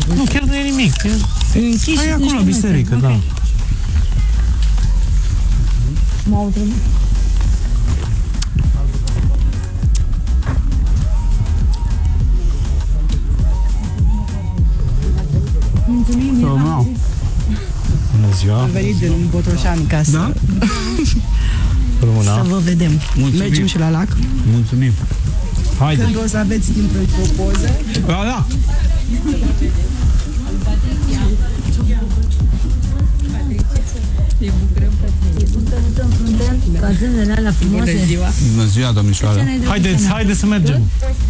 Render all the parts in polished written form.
Nu, chiar nu e nimic. Închiși. Hai acolo la biserică, da. M-au trimis. Bună ziua. Am venit din Botoșani ca să, Da? să vă vedem. Mulțumim. Mergem și la lac. Mulțumim. Haide. Când o să aveți timp pentru o poză. Da, da. Ca zânele alea frumoase. Bună ziua, domnișoară. Haideți să mergem.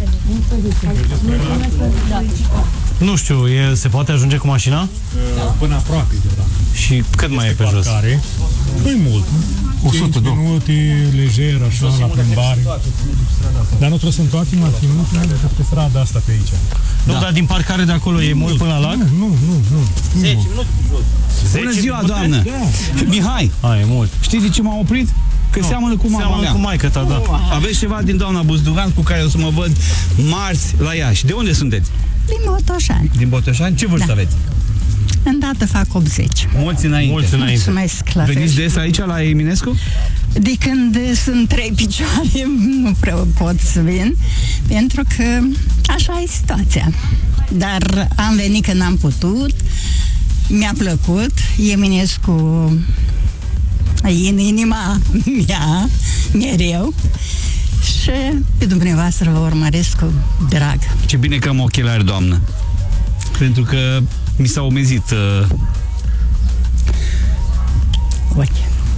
Nu știu, se poate ajunge cu mașina? Până aproape de la. Și cât mai e pe jos? Nu-i mult. 100, 5 minute, lejer, așa, la plimbare. Dar nu trebuie să întoarcem la minute pe strada asta pe aici. Nu, dar din parcare de acolo e mult până la lac? Nu. 10 minute. Bună ziua, doamnă. Mihai, E mult. știi de ce m-am oprit? Că seamănă cu mama Seamănă mea. cu maică ta, da. Aveți ceva din doamna Buzdugan cu care o să mă văd marți la Iași. De unde sunteți? Din Botoșani. Din Botoșani? Ce vârstă aveți? Îndată fac 80. Mulți înainte. Mulțumesc, la fel. Veniți des aici la Eminescu? De când sunt 3 picioare, nu prea pot să vin, pentru că așa e situația. Dar am venit când am putut, mi-a plăcut, Eminescu e în inima mea, mereu, și pe dumneavoastră vă urmăresc cu drag. Ce bine că am ochelari, doamnă. Pentru că mi s-a umezit Ochi.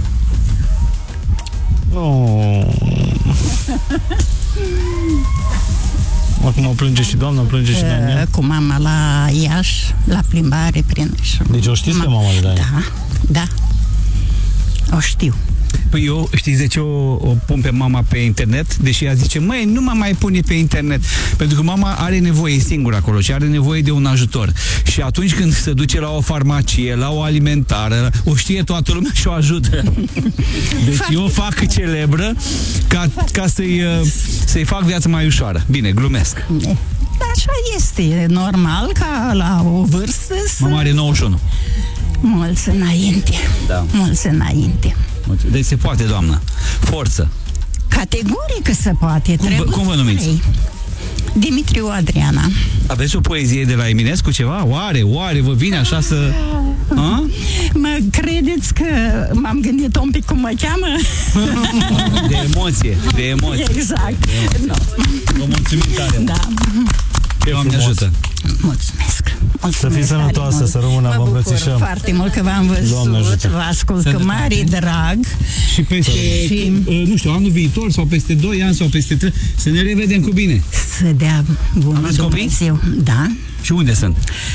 Acum plânge și doamna, plânge și Daniel. Cu mama la Iași, la plimbare prin... Deci o știți pe mama lui Daniel? Da. O știu. Păi eu, știți de ce o pun pe mama pe internet? Deși ea zice, măi, nu mă mai pune pe internet. Pentru că mama are nevoie, e singură acolo și are nevoie de un ajutor. Și atunci când se duce la o farmacie, la o alimentară, o știe toată lumea și o ajută. Deci eu o fac celebră ca să-i fac viața mai ușoară. Bine, glumesc. Așa este, e normal ca la o vârstă să... Mama are 91. Mulți înainte. Da. Mulți înainte. Deci se poate, doamnă. Forță. Categoric se poate. Cum vă numiți? Dimitriu Adriana. Aveți o poezie de la Eminescu ceva? Oare vă vine așa să... A? Mă credeți că m-am gândit un pic cum mă cheamă? De emoție. Exact. Vă mulțumim tare. Da. Doamne ajută. Mulțumesc. Să fii sănătoasă, să rămână, vă îmbrățișăm. Mă bucur foarte mult că v-am văzut, vă ascult cu mare drag. Și peste, nu știu, anul viitor sau peste 2 ani sau peste 3, să ne revedem cu bine. Să dea bunul Aveți copii? Dumnezeu. Da. Și unde sunt?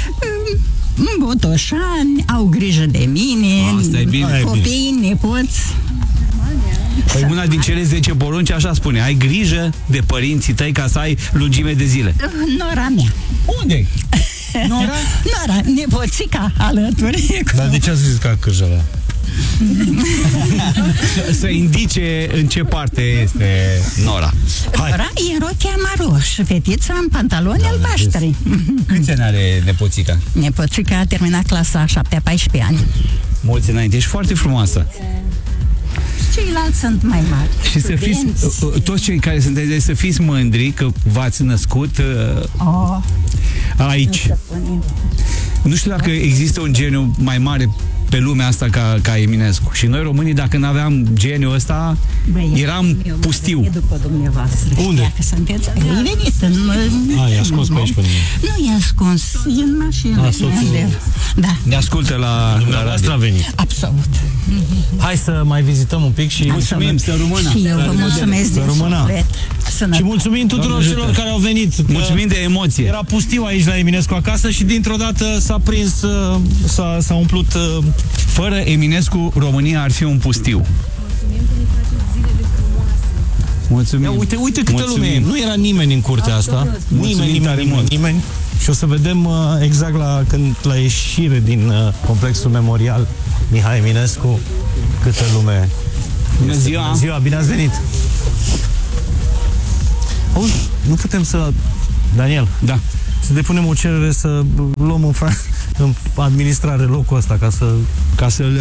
Botoșani, au grijă de mine. Asta e bine. Copii, nepoți. Păi una din cele 10 porunci așa spune: ai grijă de părinții tăi ca să ai lungime de zile. Nora mea. Unde? Nora, nepoțica alături. Dar de ce ați zis ca cârjălea? Să indice în ce parte este Nora. Nora e rochia maro și fetița în pantaloni albaștri. Câți ani are nepoțica? Nepoțica a terminat clasa 7-14 ani. Mulți înainte. Ești foarte frumoasă. Ceilalți sunt mai mari. Și să fiți, toți cei care sunteți, să fiți mândri că v-ați născut aici. Nu știu dacă există un geniu mai mare pe lumea asta ca Eminescu. Și noi românii, dacă nu aveam geniul ăsta, eram pustiu. După dumneavoastră. Unde? Dacă sunteți, e venit E ascuns pe aici pe mine. Nu e ascuns, e în mașină. Da. Ne ascultă la radio. A venit. Absolut. Hai să mai vizităm un pic și mulțumim, să rămână. Și eu vă mulțumesc din suflet. Și mulțumim tuturor celor care au venit. Mulțumim de emoție. Era pustiu aici la Eminescu acasă și dintr-o dată s-a prins, s-a umplut. Fără Eminescu, România ar fi un pustiu. Mulțumim. Uite câtă lume. Nu era nimeni în curtea asta. Nimeni. Și o să vedem exact la ieșire din complexul memorial Mihai Eminescu câtă lume. Bună ziua. Bună ziua, bine ați venit. Nu putem să... Daniel. Da. să depunem o cerere să luăm în administrare locul ăsta ca să-l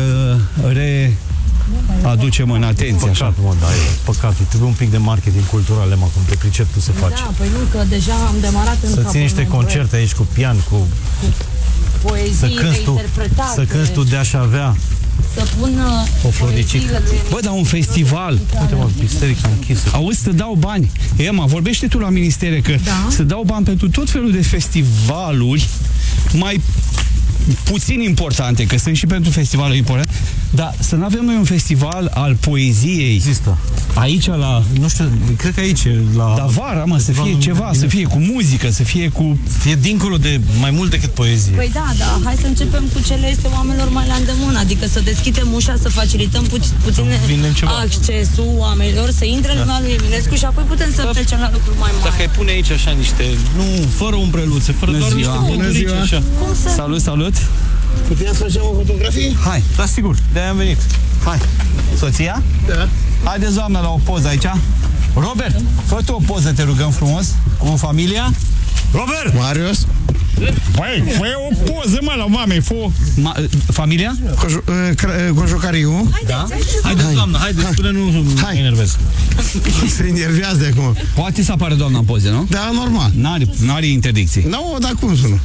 readucem în atenție. Așa. Păcat, mă, da, e păcatul. Trebuie un pic de marketing cultural, Emma, cum te pricep tu să faci. Da, păi nu, că deja am demarat în Să ții niște concerte aici cu pian, cu poeziile interpretate. Să cânti tu de aș avea. Să pun o floricică. Bă, dar un festival. Uite, mă, biserica închisă. Auzi, să dau bani. Emma, vorbește tu la ministere că să dau bani pentru tot felul de festivaluri mai puțin importante, că sunt și pentru festivalul important, dar să nu avem noi un festival al poeziei. Există. Aici la... Nu știu, cred că aici la... Dar vara, mă, să fie ceva, să fie cu muzică, să fie cu... Să fie dincolo de mai mult decât poezie. Păi da, hai să începem cu ce le este oamenilor mai la îndemână, adică să deschidem ușa, să facilităm puțin accesul oamenilor, să intre în lumea lui Eminescu și apoi putem să trecem la lucruri mai mari. Dacă ai pune aici așa niște... Nu, fără umbreluțe, fără doar niște pădurici așa. Salut! Putem să facem o fotografie? Hai! Da, sigur, de-aia am venit. Hai! Soția? Da. Haideți, doamnă, la o poză aici. Robert, fă tu o poză, te rugăm frumos, cu familia. Robert! Marius? Băi, fă o poză, mă, la mamei, fă... Familia? Cojucariu? Da? Haideți, doamnă, haideți, spune, nu mă enervez. Se enervează de acum. Poate să apară doamna în poze, nu? Da, normal. N-are interdicții. Nu, dar cum sună?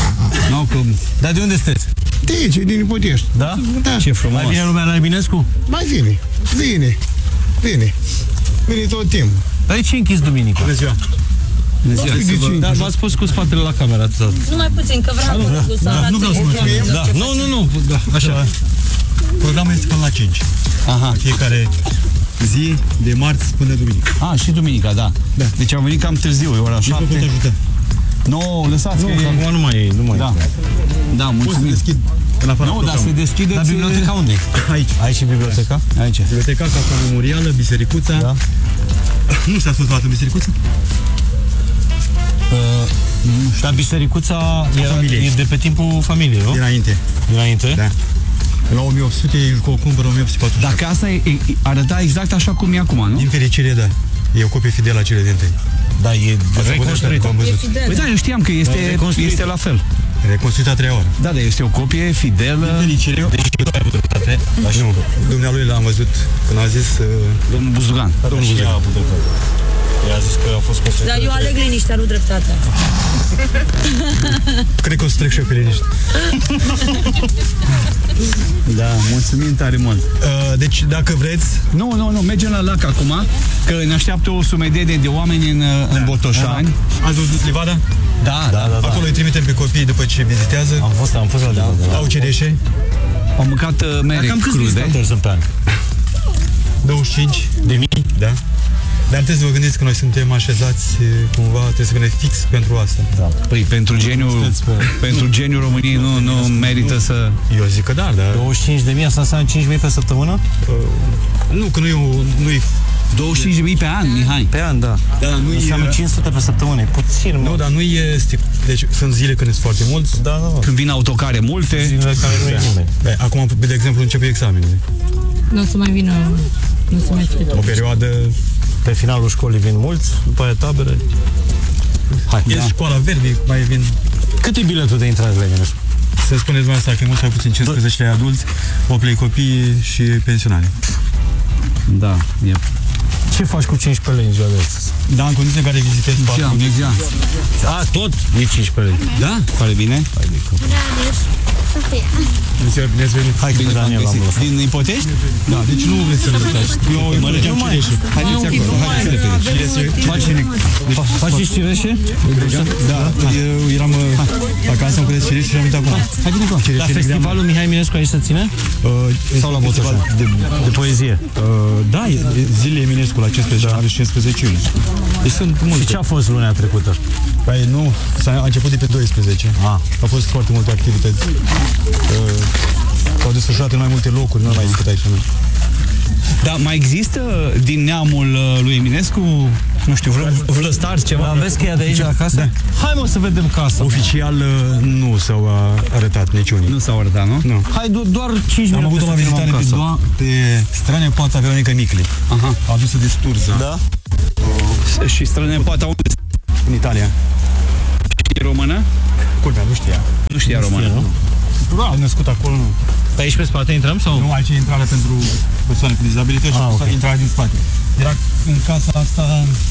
Dar de unde sunteți? De aici, din Ipotești. Da? Da. Ce frumos. Mai vine lumea la Eminescu? Mai vine. Vine tot timpul. Dar de ce închis duminica? Bună ziua. Dar v-ați pus cu spatele la cameră atâta. Numai puțin, că vreau să arate. Nu vreau să mă filmez. Da. Nu. Așa. Programul este până la 5. Aha. Fiecare zi, de marți până duminică. Și duminica, da. Deci am venit cam târziu, e ora 7. Nu pot ajuta. Nu, lăsați că acum nu mai e. Da, mulțumim. Deschid în afara dar se deschide. Dar biblioteca unde e? Aici. Aici și biblioteca? Aici. Biblioteca, Casa Memorială, Bisericuța. Da. Nu s-a spus toată Bisericuța? Dar bisericuța e de pe timpul familiei, nu? Dinainte. Da. La 1800 o cumpără 1847. Dacă asta arăta exact așa cum e acum, nu? Din fericire, da. E o copie fidelă a cele din tâi. Da, e reconstruită. Păi da, eu știam că este la fel. Reconstruită a 3-a oară. Da, dar este o copie fidelă. Din fericire. Deci ai avut dreptate. Nu. Dumnealui l-am văzut când a zis... Domnul Buzugan. Domnul Buzugan. I-a zis că a fost construită. Dar eu aleg liniștea, nu dreptatea. Cred că o să trec și eu pe liniște. Da, mulțumim tare mult. Deci, dacă vreți... Nu, mergem la lac acum, că ne așteaptă o sumedenie de oameni în Botoșani. Ați văzut livada? Da. Acolo îi trimitem pe copii după ce vizitează. Am fost la livada. Au cereșe. Am mâncat mere crude. Vizitatori sunt pe an? 25 de mii. Da. Dar trebuie să vă gândiți că noi suntem așezați cumva, trebuie să gândim fix pentru asta. Da. Păi pentru geniul României nu merită să... Eu zic că da. 25.000, asta înseamnă 5.000 pe săptămână? Nu, că nu-i 25.000 pe an, Mihai. Pe an, da. Nu înseamnă 500 pe săptămână, e puțin. Nu, dar nu e... Deci sunt zile când sunt foarte mulți. Da. Când vin autocare multe. Zilele care nu e nimeni. Acum, de exemplu, începe examenele. Nu o să mai vină... Nu se mai fie o perioadă... Pe finalul școlii vin mulți, după aia tabere. Hai, e școala verde, mai vin... Cât e biletul de intrare la Eminescu? Să spuneți mai asta, că e mult sau puțin 15 lei adulți, 8 lei copii și pensionari. Da, e... Ce faci cu 15 lei în ziua de astăzi? Da, în condiții în care vizitezi parcul. Tot e 15 lei. Da? Pare bine? Sofia. Hai că Daniel am lăsat. Din Ipotești? Da, deci nu vreți să răbătați. Eu mergeam cireșe. Haideți acolo, haideți repede. Faceți cireșe? Da, eu eram acasă, am cules cireșe și am venit acum. Hai bine acolo. La festivalul Mihai Eminescu aici se ține? Sau la Botoșani? De poezie? Da, zilele Eminescu la 15 are 15 iulie. Deci sunt multe. Și ce a fost lunea trecută? Păi nu, a început de pe 12. A fost foarte multe activități. S-au desfășurat în mai multe locuri, nu mai decât aici. Da, mai există din neamul lui Eminescu, nu știu, vlăstari ceva? Aveți cheia de aici acasă? Da. Hai mă să vedem casa. Oficial nu s-au arătat niciunii. Nu s-au arătat, nu? Nu. Hai, doar 5 minute. Am avut o vizitare pe strănepoata Veronica Micli. Aha. Adusă de Sturza. Da? Și strănepoata unde? În Italia. E română? Culmea, nu știa. Nu știa română. Nu? Da, născut acolo, nu. Pe aici pe spate intrăm sau? Nu, aici e intrare pentru persoane cu dizabilități și okay. intrarea din spate. Era în casa asta,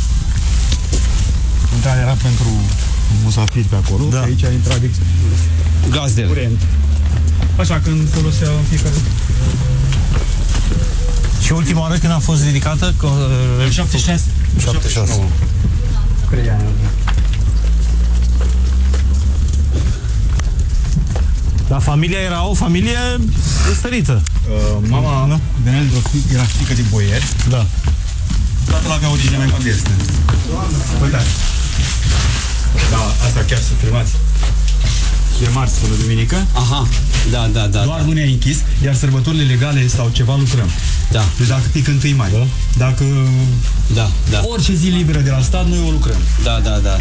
intrarea era pentru musafiri pe acolo, da. Aici a intrat gazdel. Curent. Așa, când folosea în fiecare... Și ultima oară când a fost ridicată? 76. 76. 3 ani. Dar familia era o familie răstărită. Mama nu? venea era fiică de boier. Da. Tatăl avea origine mai modestă. Uitați. Da, asta chiar să filmați. De marți până duminică. Aha, da. Doar luni ai închis, iar sărbătorile legale sau ceva lucrăm. Da. Deci dacă pică 1 mai, dacă Da. orice zi liberă de la stat, noi o lucrăm. Da.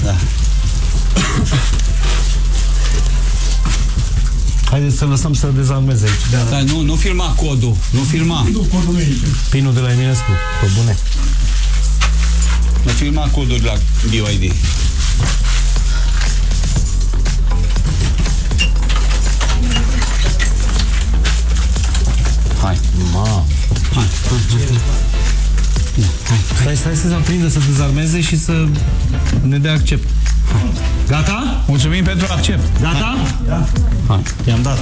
Haideți să lăsăm să dezarmeze aici. Da, nu filma codul. Nu filma. Codul nu e aici. Pinul de la Eminescu. Pe bune. Nu filma codul de la BYD. Hai. Stai să se aprindă, să dezarmeze și să ne dea accept. Gata? Mulțumim pentru accept. Gata? Da. Hai, i-am dat.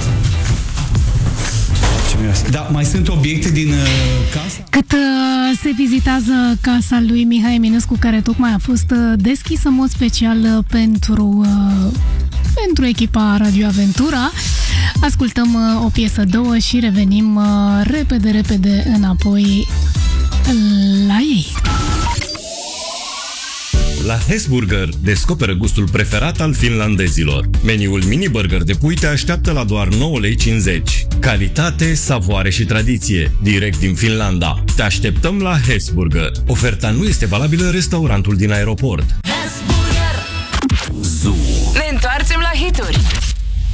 Da, mai sunt obiecte din casă? Cât se vizitează casa lui Mihai Eminescu, care tocmai a fost deschisă în mod special pentru echipa Radio Aventura, ascultăm o piesă, 2 și revenim repede înapoi la ei. La Hesburger descoperă gustul preferat al finlandezilor. Meniul mini-burger de pui te așteaptă la doar 9,50 lei. Calitate, savoare și tradiție, direct din Finlanda. Te așteptăm la Hesburger. Oferta nu este valabilă în restaurantul din aeroport. Ne întoarcem la hituri.